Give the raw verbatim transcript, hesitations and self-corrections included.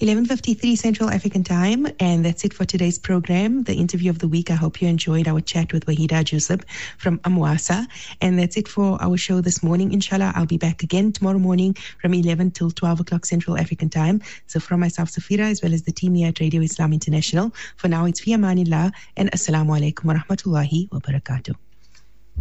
eleven fifty-three Central African Time, and that's it for today's program, the interview of the week. I hope you enjoyed our chat with Wahida Joseph from Amwasa, and that's it for our show this morning. Inshallah, I'll be back again tomorrow morning from eleven till twelve o'clock Central African Time. So from myself, Safira, as well as the team here at Radio Islam International, for now it's fi amanillah and assalamu alaikum wa rahmatullahi wa barakatuh.